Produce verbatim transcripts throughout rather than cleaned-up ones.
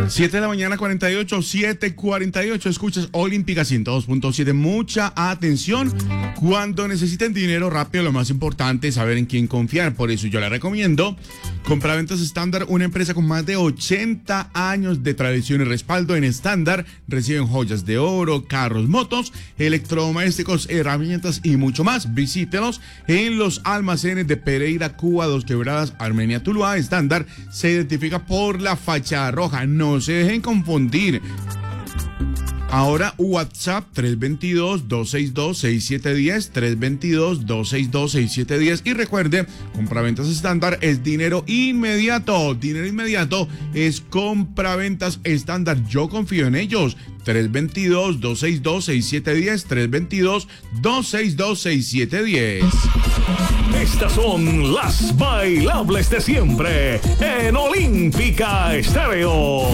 siete de la mañana, cuarenta y ocho, siete cuarenta y ocho. Escuchas Olímpica ciento dos punto siete. Mucha atención. Cuando necesiten dinero rápido, lo más importante es saber en quién confiar. Por eso yo le recomiendo Compraventas Estándar, una empresa con más de ochenta años de tradición y respaldo. En Estándar reciben joyas de oro, carros, motos, electrodomésticos, herramientas y mucho más. Visítelos en los almacenes de Pereira, Cuba, Dos Quebradas, Armenia, Tuluá. Estándar se identifica por la fachada roja. No se dejen confundir. Ahora WhatsApp tres dos dos, dos seis dos, seis siete uno cero, tres dos dos, dos seis dos, seis siete uno cero. Y recuerde, Compraventas Estándar es dinero inmediato. Dinero inmediato es Compraventas Estándar. Yo confío en ellos. tres dos dos, dos seis dos, seis siete uno cero, tres dos dos, dos seis dos, seis siete uno cero. Estas son las bailables de siempre en Olímpica Estéreo.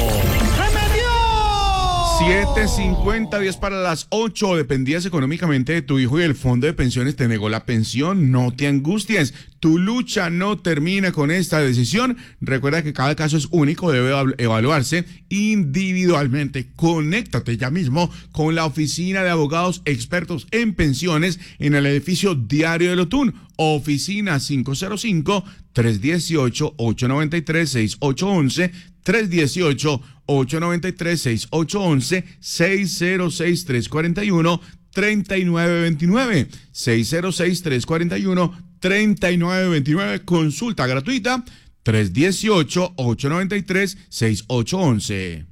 siete cincuenta, diez para las ocho. Dependías económicamente de tu hijo y el fondo de pensiones te negó la pensión. No te angusties. Tu lucha no termina con esta decisión. Recuerda que cada caso es único, debe evaluarse individualmente. Conéctate ya mismo con la oficina de abogados expertos en pensiones en el edificio Diario de Lotún. Oficina cinco cero cinco, tres uno ocho, ocho nueve tres, seis ocho uno uno, tres uno ocho, ocho nueve tres, seis ocho uno uno, seis cero seis, tres cuatro uno, tres nueve dos nueve, seis cero seis, tres cuatro uno, tres nueve dos nueve. Consulta gratuita, tres uno ocho, ocho nueve tres, seis ocho uno uno.